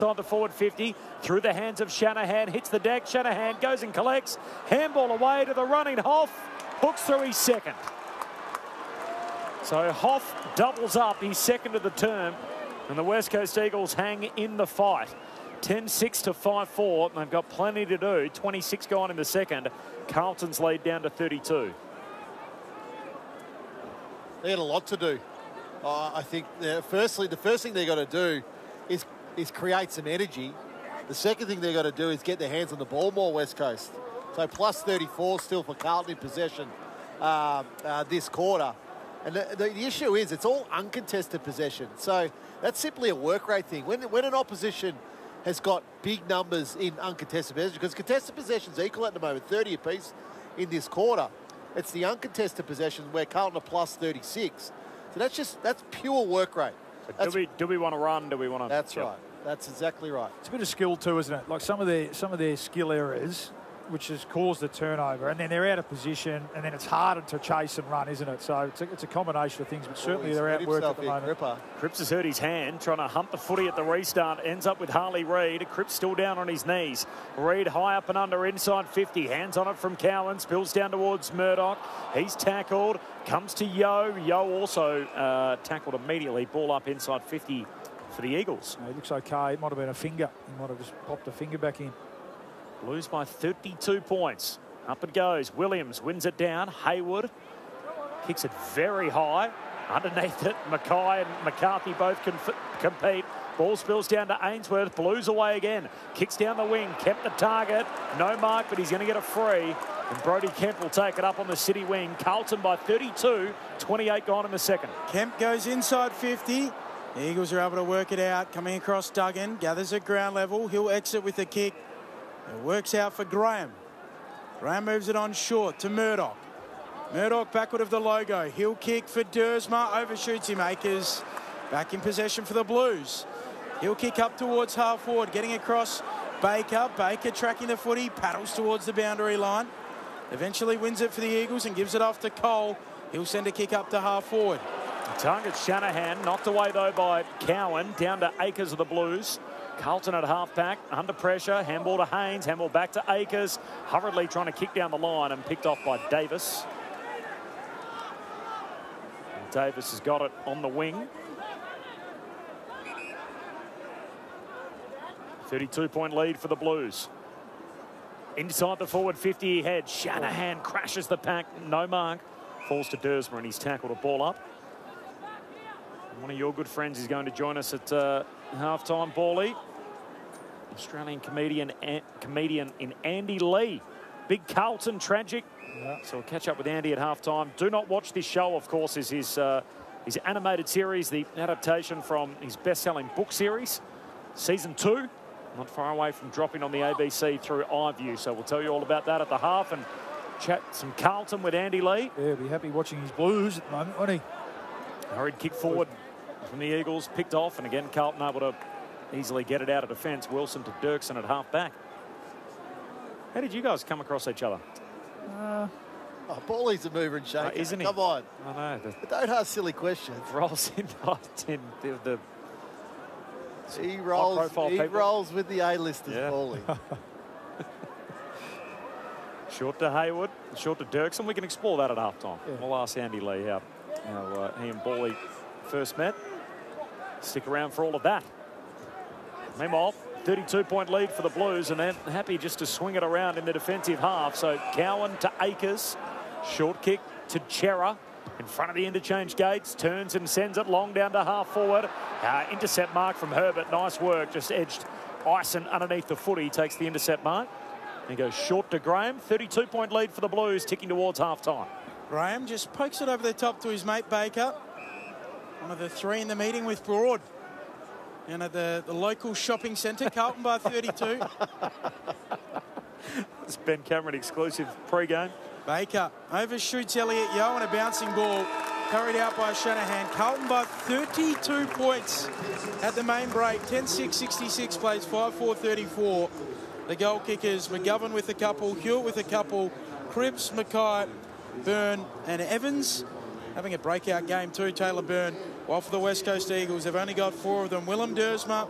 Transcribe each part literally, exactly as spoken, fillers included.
On the forward fifty, through the hands of Shanahan, hits the deck. Shanahan goes and collects. Handball away to the running Hoff. Hooks through his second. So Hoff doubles up his second of the term. And the West Coast Eagles hang in the fight. ten six to five four. They've got plenty to do. twenty-six gone in the second. Carlton's lead down to thirty-two. They had a lot to do. Uh, I think, uh, firstly, the first thing they got to do is is create some energy. The second thing they've got to do is get their hands on the ball more, West Coast. So plus thirty-four still for Carlton in possession uh, uh, this quarter. And the, the, the issue is it's all uncontested possession. So that's simply a work rate thing. When, when an opposition has got big numbers in uncontested possession, because contested possessions equal at the moment, thirty apiece in this quarter. It's the uncontested possessions where Carlton are plus thirty-six. So that's just, that's pure work rate. Do we, do we want to run? Do we want to... That's right. That's exactly right. It's a bit of skill too, isn't it? Like some of their some of their skill errors, which has caused the turnover, and then they're out of position, and then it's harder to chase and run, isn't it? So it's a, it's a combination of things, but certainly oh, they're outworked at the moment. Cripper. Cripps has hurt his hand, trying to hump the footy at the restart. Ends up with Harley Reid. Cripps still down on his knees. Reid high up and under inside fifty. Hands on it from Cowan. Spills down towards Murdoch. He's tackled. Comes to Yo. Yo also uh, tackled immediately. Ball up inside fifty for the Eagles. He looks okay. It might have been a finger. He might have just popped a finger back in. Blues by thirty-two points. Up it goes. Williams wins it down. Hayward kicks it very high. Underneath it, Mackay and McCarthy both compete. Ball spills down to Ainsworth. Blues away again. Kicks down the wing. Kept the target. No mark, but he's going to get a free. And Brody Kemp will take it up on the City wing. Carlton by thirty-two. twenty-eight gone in the second. Kemp goes inside fifty. The Eagles are able to work it out. Coming across Duggan. Gathers at ground level. He'll exit with a kick. It works out for Graham. Graham moves it on short to Murdoch. Murdoch backward of the logo. He'll kick for Dersma. Overshoots him. Akers back in possession for the Blues. He'll kick up towards half forward. Getting across Baker. Baker tracking the footy. Paddles towards the boundary line. Eventually wins it for the Eagles and gives it off to Cole. He'll send a kick up to half forward. Target Shanahan. Knocked away though by Cowan. Down to Akers of the Blues. Carlton at half-back, under pressure. Handball to Haynes, handball back to Akers. Hurriedly trying to kick down the line and picked off by Davis. And Davis has got it on the wing. thirty-two point lead for the Blues. Inside the forward fifty head. Shanahan crashes the pack. No mark. Falls to Dersma and he's tackled a ball up. And one of your good friends is going to join us at uh, half-time, Bally. Australian comedian comedian in Andy Lee. Big Carlton tragic. Yeah. So we'll catch up with Andy at halftime. Do not watch this show, of course, is his, uh, his animated series, the adaptation from his best-selling book series. Season two, not far away from dropping on the A B C through iView. So we'll tell you all about that at the half and chat some Carlton with Andy Lee. Yeah, be happy watching his Blues at the moment, won't he? Hurried kick forward from the Eagles, picked off, and again Carlton able to easily get it out of defence. Wilson to Dirksen at half-back. How did you guys come across each other? Uh, oh, Bally's a mover and shaker. Uh, isn't he? Come on. I know. The, but don't ask silly questions. Rolls in, in the, the he rolls. He people. rolls with the A-listers, yeah. Bally. Short to Hayward, short to Dirksen. We can explore that at half-time. Yeah. We'll ask Andy Lee how, how uh, he and Bally first met. Stick around for all of that. Meanwhile, thirty-two point lead for the Blues, and they're happy just to swing it around in the defensive half. So Cowan to Akers, short kick to Chera in front of the interchange gates, turns and sends it long down to half forward. Uh, intercept mark from Herbert, nice work, just edged Ison underneath the footy, takes the intercept mark. And goes short to Graham, thirty-two point lead for the Blues, ticking towards half time. Graham just pokes it over the top to his mate Baker. One of the three in the meeting with Broad. And at the, the local shopping centre, Carlton by thirty-two. It's Ben Cameron exclusive pre-game. Baker overshoots Elliot Yo on a bouncing ball. Carried out by Shanahan. Carlton by thirty-two points at the main break. ten six sixty-six plays five four thirty-four. The goal kickers, McGovern with a couple, Hewitt with a couple, Cripps, Mackay, Byrne and Evans. Having a breakout game too, Taylor Byrne. While for the West Coast Eagles, they've only got four of them. Willem Dersma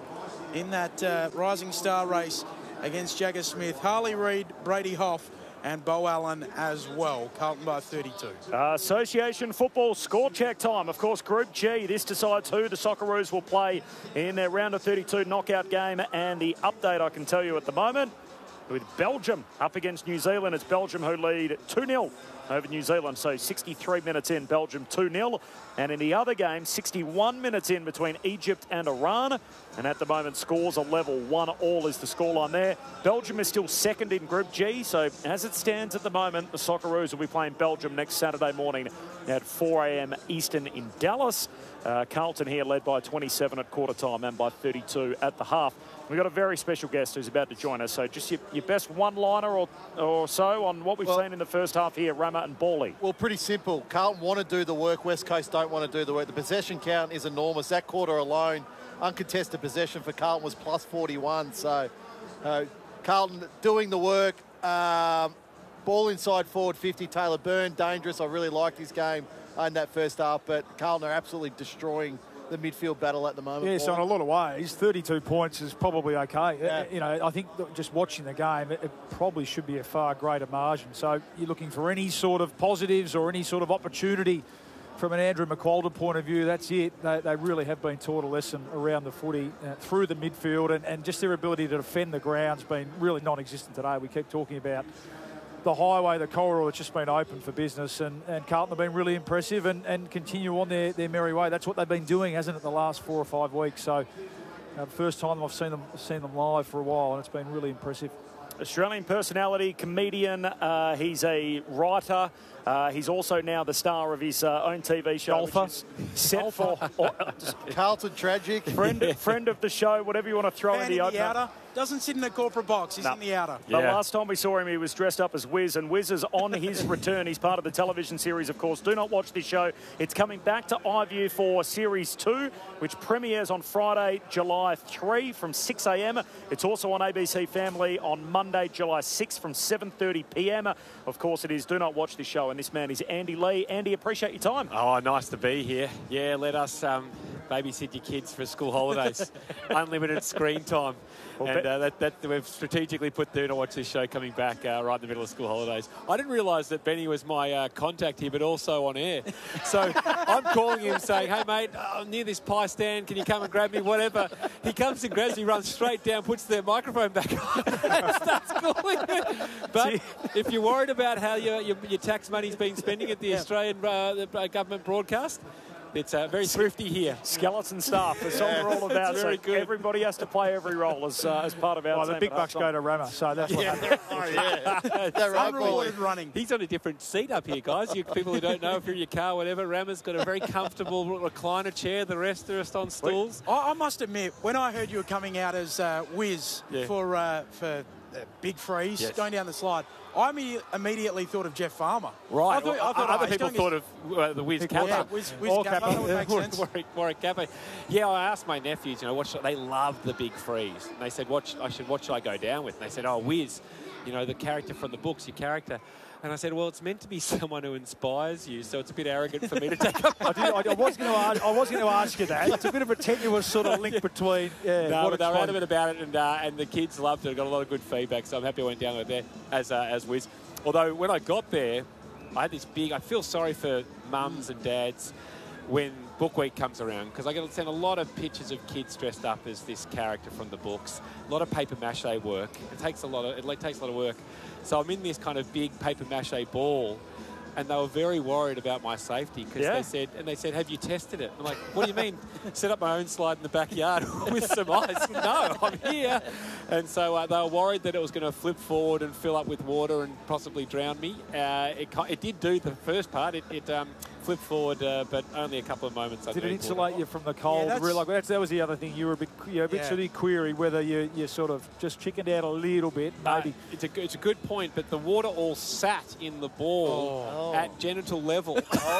in that uh, Rising Star race against Jagger Smith. Harley Reid, Brady Hoff, and Bo Allen as well. Carlton by thirty-two. Uh, Association football score check time. Of course, Group G, this decides who the Socceroos will play in their round of thirty-two knockout game. And the update I can tell you at the moment, with Belgium up against New Zealand, it's Belgium who lead two nil over New Zealand. So sixty-three minutes in, Belgium two nil. And in the other game, sixty-one minutes in between Egypt and Iran. And at the moment, scores are level. One all is the scoreline there. Belgium is still second in Group G. So as it stands at the moment, the Socceroos will be playing Belgium next Saturday morning at four a m Eastern in Dallas. Uh, Carlton here led by twenty-seven at quarter time and by thirty-two at the half. We've got a very special guest who's about to join us. So just your, your best one-liner or, or so on what we've well, seen in the first half here, Rama and Bawley. Well, pretty simple. Carlton want to do the work. West Coast don't want to do the work. The possession count is enormous. That quarter alone, uncontested possession for Carlton was plus forty-one. So uh, Carlton doing the work. Um, ball inside forward fifty. Taylor Byrne, dangerous. I really liked his game in that first half. But Carlton are absolutely destroying the midfield battle at the moment. Yeah, so in a lot of ways, thirty-two points is probably okay. Yeah. You know, I think that just watching the game, it, it probably should be a far greater margin. So you're looking for any sort of positives or any sort of opportunity from an Andrew McWalden point of view, that's it. They, they really have been taught a lesson around the footy, uh, through the midfield, and, and just their ability to defend the ground's been really non-existent today. We keep talking about the highway, the corridor that's just been open for business, and, and Carlton have been really impressive and, and continue on their, their merry way. That's what they've been doing, hasn't it, the last four or five weeks. So uh, first time I've seen them seen them live for a while, and it's been really impressive. Australian personality, comedian, uh, he's a writer. Uh, he's also now the star of his uh, own T V show. Golfer. Which is set for or, Carlton tragic. friend, friend of the show, whatever you want to throw Man in the in opener. the outer. Doesn't sit in the corporate box. He's No. in the outer. The Yeah. last time we saw him, he was dressed up as Wiz, and Wiz is on his return. He's part of the television series, of course. Do not watch this show. It's coming back to iView for Series two, which premieres on Friday, July third from six a m It's also on A B C Family on Monday, July sixth from seven thirty p m Of course, it is Do Not Watch This Show, and this man is Andy Lee. Andy, appreciate your time. Oh, nice to be here. Yeah, let us um, babysit your kids for school holidays. Unlimited screen time. Well, and be- uh, that, that we've strategically put Do Not Watch This Show coming back uh, right in the middle of school holidays. I didn't realise that Benny was my uh, contact here, but also on air. So I'm calling him saying, hey, mate, I'm near this pie stand. Can you come and grab me? Whatever. He comes and grabs me, runs straight down, puts the microphone back on and starts calling it. But if you're worried about how your, your, your tax money's been spending at the Australian uh, the, uh, government broadcast, it's uh, very thrifty here. Skeleton staff. That's all we're all about. It's very So good. everybody has to play every role as, uh, as part of our Well, team. the big at bucks halftime. go to Rama, so that's what happened. Oh, yeah. They're right, boy. Unrewarded running. He's on a different seat up here, guys. You people who don't know, if you're in your car, whatever, Rama's got a very comfortable recliner chair. The rest are just on stools. I, I must admit, when I heard you were coming out as uh, Wiz Yeah. for uh, for uh, Big Freeze, Yes. going down the slide, I imme- immediately thought of Jeff Farmer. Right. I thought, Well, I thought other oh, he's people going thought of uh, the Wiz Big Kappa. Yeah, Wiz, Wiz Or Kappa, Kappa. that would make sense. Warwick, Warwick Kappa. Yeah, I asked my nephews, you know, what should, they loved the Big Freeze. And they said, what sh- I should, what should I go down with? And they said, oh, Wiz, you know, the character from the books, your character. And I said, well, it's meant to be someone who inspires you, so it's a bit arrogant for me to take up. I, did, I, I was going to ask, I was going to ask you that. It's a bit of a tenuous sort of link between. Yeah, No, what but they were explains- adamant about it, and uh, and the kids loved it. I got a lot of good feedback, so I'm happy I went down there as uh, as Wiz. Although when I got there, I had this big. I feel sorry for mums and dads when Book Week comes around, because I get to send a lot of pictures of kids dressed up as this character from the books. A lot of paper mache work. It takes a lot of it takes a lot of work. So I'm in this kind of big paper mache ball. And they were very worried about my safety because Yeah. they said, and they said, have you tested it? I'm like, what do you mean? Set up my own slide in the backyard with some ice? No, I'm here. And so uh, they were worried that it was going to flip forward and fill up with water and possibly drown me. Uh, it, ki- it did do the first part. It, it um, flipped forward, uh, but only a couple of moments. Did it underneath insulate water. you from the cold? that's- Really, like, that's, that was the other thing. You were a bit, you know, a bit Yeah. sort of query whether you you sort of just chickened out a little bit, maybe. Uh, it's, a, g- it's a good point, but the water all sat in the ball Oh. at genital level.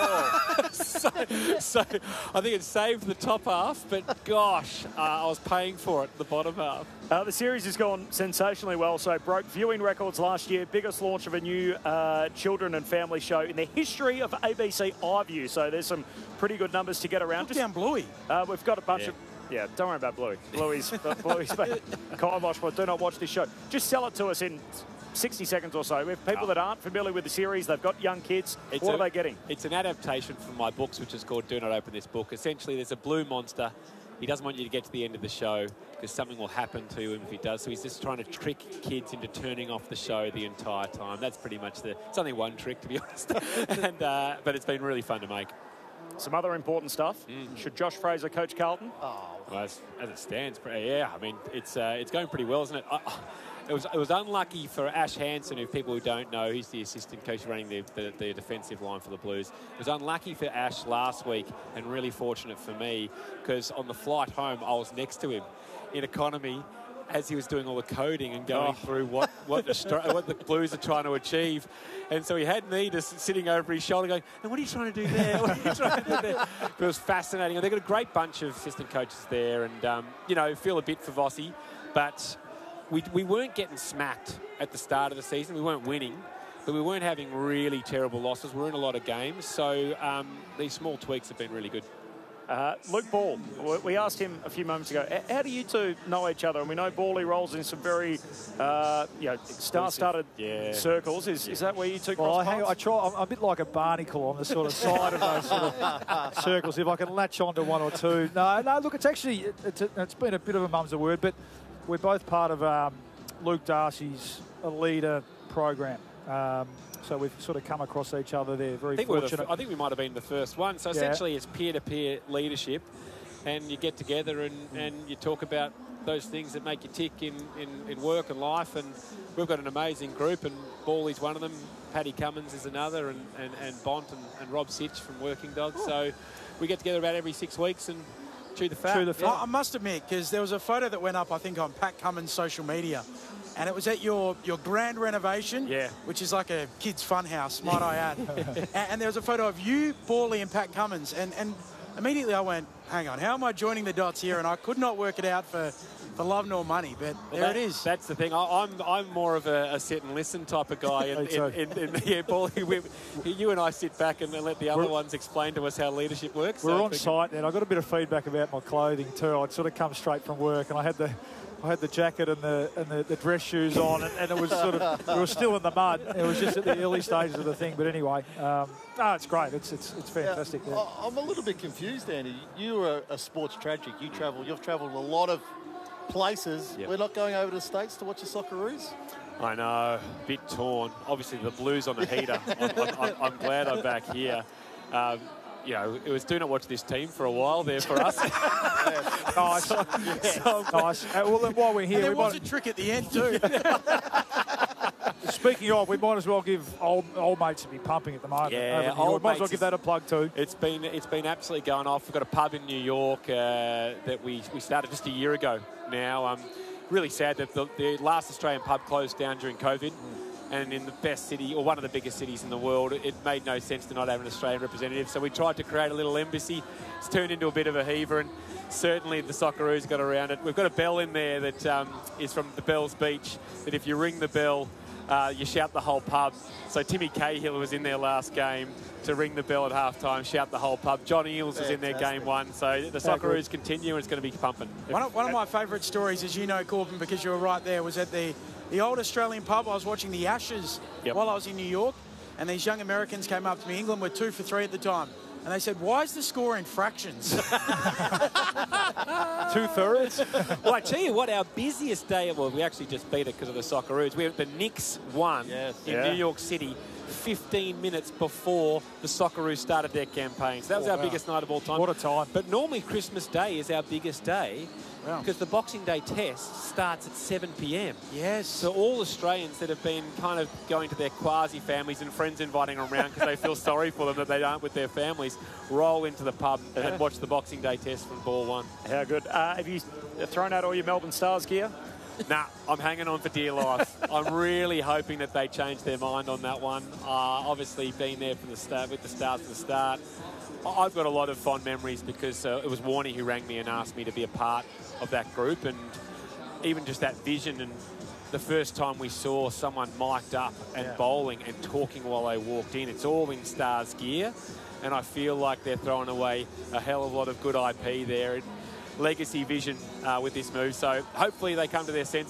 so, so I think it saved the top half, but gosh, uh, I was paying for it, the bottom half. Uh, the series has gone sensationally well, so broke viewing records last year, biggest launch of a new uh, children and family show in the history of A B C iView. So there's some pretty good numbers to get around. Look down Bluey. uh, we've got a bunch Yeah. of Yeah, don't worry about Bluey. Bluey's, Bluey's kibosh, but do not watch this show. Just sell it to us in sixty seconds or so. If people oh. that aren't familiar with the series, they've got young kids, it's what a, are they getting? It's an adaptation from my books, which is called Do Not Open This Book. Essentially, there's a blue monster. He doesn't want you to get to the end of the show because something will happen to him if he does. So he's just trying to trick kids into turning off the show the entire time. That's pretty much the... It's only one trick, to be honest. and, uh, but it's been really fun to make. Some other important stuff. Mm. Should Josh Fraser coach Carlton? Oh. Well, as, as it stands, yeah. I mean, it's uh, it's going pretty well, isn't it? I, It was, it was unlucky for Ash Hansen, who people who don't know, he's the assistant coach running the, the, the defensive line for the Blues. It was unlucky for Ash last week and really fortunate for me because on the flight home, I was next to him in economy as he was doing all the coding and going oh. through what, what, the, what the Blues are trying to achieve. And so he had me just sitting over his shoulder going, and what are you trying to do there? What are you trying to do there? But it was fascinating. They've got a great bunch of assistant coaches there and, um, you know, feel a bit for Vossi, but... We, we weren't getting smacked at the start of the season. We weren't winning, but we weren't having really terrible losses. We were in a lot of games. So um, these small tweaks have been really good. Uh, Luke Ball, we asked him a few moments ago, how do you two know each other? And we know Bally rolls in some very, uh, you know, star-studded yeah. circles. Is, is that where you two well, cross I, hang, I try. I'm a bit like a barnacle on the sort of side of those sort of circles. If I can latch onto one or two. No, no. Look, it's actually it's, a, it's been a bit of a mum's a word, but we're both part of um, Luke Darcy's leader program. Um, so we've sort of come across each other there. Very I think fortunate. The, I think we might have been the first one. So yeah. essentially it's peer-to-peer leadership and you get together and, and you talk about those things that make you tick in, in, in work and life. And we've got an amazing group and Bally's one of them. Paddy Cummins is another and, and, and Bont and, and Rob Sitch from Working Dogs. Oh. So we get together about every six weeks and chew the fat. Chew the fat. Yeah. I must admit, because there was a photo that went up, I think, on Pat Cummins' social media, and it was at your, your grand renovation, yeah. which is like a kid's fun house, might I add. and, and there was a photo of you, Bally, and Pat Cummins, and, and immediately I went, hang on, how am I joining the dots here? And I could not work it out for, for love nor money, but well, there that, it is. That's the thing. I, I'm I'm more of a, a sit and listen type of guy. And, in, in, in, in, yeah, Bally, we, you and I sit back and, and let the other we're, ones explain to us how leadership works. We're so on site, and I got a bit of feedback about my clothing too. I'd sort of come straight from work, and I had the. I had the jacket and the and the, the dress shoes on, and, and it was sort of we were still in the mud. It was just at the early stages of the thing, but anyway, um, no, it's great. It's it's it's fantastic. Yeah, yeah. I'm a little bit confused, Andy. You are a sports tragic. You travel. You've travelled a lot of places. Yep. We're not going over to the States to watch the Socceroos. I know, a bit torn. Obviously, the Blues on the heater. I'm, I'm, I'm glad I'm back here. Um, You know, it was do not watch this team for a while there for us. Nice. Yeah. So, nice. Uh, well, then while we're here... And there we was might... a trick at the end too. Speaking of, we might as well give old, old mates to be pumping at the moment. Yeah, old might as well give that a plug too. It's been it's been absolutely going off. We've got a pub in New York uh, that we, we started just a year ago now. Um, really sad that the, the last Australian pub closed down during COVID. And in the best city, or one of the biggest cities in the world, it made no sense to not have an Australian representative. So we tried to create a little embassy. It's turned into a bit of a heaver, and certainly the Socceroos got around it. We've got a bell in there that um, is from the Bells Beach, that if you ring the bell, uh, you shout the whole pub. So Timmy Cahill was in their last game to ring the bell at halftime, shout the whole pub. John Eales was in their game one. So the Socceroos continue, and it's going to be pumping. One of, one of my favourite stories, as you know, Corbin, because you were right there, was at the... The old Australian pub. I was watching the Ashes yep. while I was in New York, and these young Americans came up to me. England were two for three at the time. And they said, why is the score in fractions? Two-thirds? Well, I tell you what, our busiest day, well, we actually just beat it because of the Socceroos. We, the Knicks won yes. in yeah. New York City fifteen minutes before the Socceroos started their campaign. So that was oh, our wow. biggest night of all time. What a time. But normally Christmas Day is our biggest day. Wow. Because the Boxing Day test starts at seven p m Yes. So all Australians that have been kind of going to their quasi-families and friends inviting them around because they feel sorry for them that they aren't with their families, roll into the pub yeah. and watch the Boxing Day test from ball one. How good. Uh, have you thrown out all your Melbourne Stars gear? Nah, I'm hanging on for dear life. I'm really hoping that they change their mind on that one. Uh, obviously, been there from the start, with the Stars from the start. I've got a lot of fond memories because uh, it was Warnie who rang me and asked me to be a part of that group, and even just that vision and the first time we saw someone mic'd up and yeah. bowling and talking while they walked in. It's all in Stars gear, and I feel like they're throwing away a hell of a lot of good I P there. It, legacy vision uh, with this move. So hopefully they come to their senses.